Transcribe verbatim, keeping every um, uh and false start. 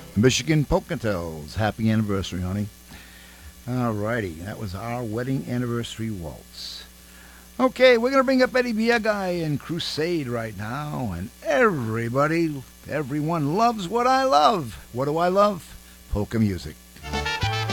Michigan Polka-Tels. Happy anniversary, honey. All righty, that was our wedding anniversary waltz. Okay, we're going to bring up Eddie Biega and Crusade right now. And everybody, everyone loves what I love. What do I love? Polka music.